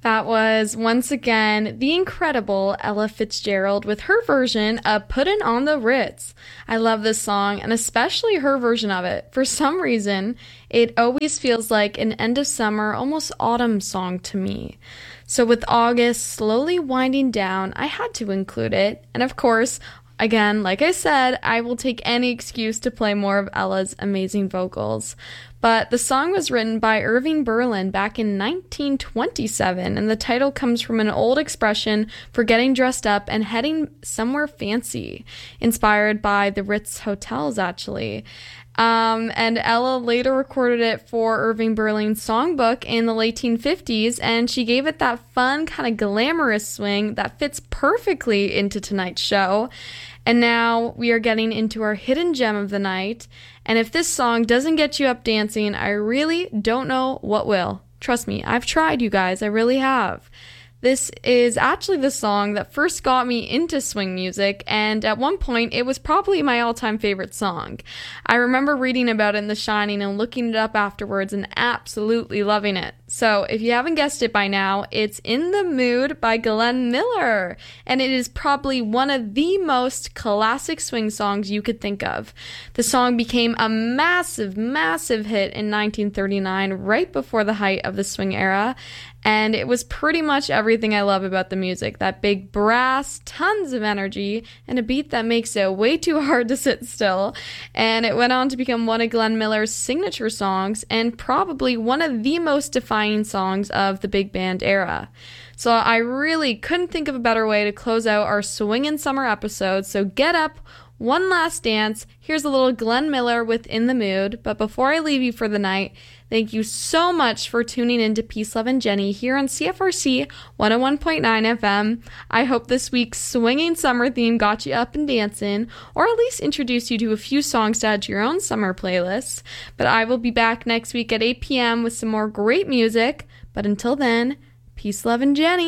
That was once again the incredible Ella Fitzgerald with her version of Puttin' on the Ritz. I love this song and especially her version of it. For some reason, it always feels like an end of summer, almost autumn song to me. So with August slowly winding down, I had to include it. And of course, again, like I said, I will take any excuse to play more of Ella's amazing vocals. But the song was written by Irving Berlin back in 1927, and the title comes from an old expression for getting dressed up and heading somewhere fancy, inspired by the Ritz hotels, actually. And Ella later recorded it for Irving Berlin's songbook in the late 1950s, and she gave it that fun, kind of glamorous swing that fits perfectly into tonight's show. And now we are getting into our hidden gem of the night, and if this song doesn't get you up dancing, I really don't know what will. Trust me, I've tried, you guys, I really have. This is actually the song that first got me into swing music, and at one point, it was probably my all-time favorite song. I remember reading about it in The Shining and looking it up afterwards and absolutely loving it. So, if you haven't guessed it by now, it's In the Mood by Glenn Miller, and it is probably one of the most classic swing songs you could think of. The song became a massive, massive hit in 1939, right before the height of the swing era, and it was pretty much everything I love about the music. That big brass, tons of energy, and a beat that makes it way too hard to sit still. And it went on to become one of Glenn Miller's signature songs, and probably one of the most defining songs of the big band era. So I really couldn't think of a better way to close out our Swingin' Summer episode, so get up, one last dance. Here's a little Glenn Miller with In the Mood. But before I leave you for the night, thank you so much for tuning in to Peace, Love, and Jenny here on CFRC 101.9 FM. I hope this week's swinging summer theme got you up and dancing, or at least introduced you to a few songs to add to your own summer playlists. But I will be back next week at 8 p.m. with some more great music. But until then, peace, love, and Jenny.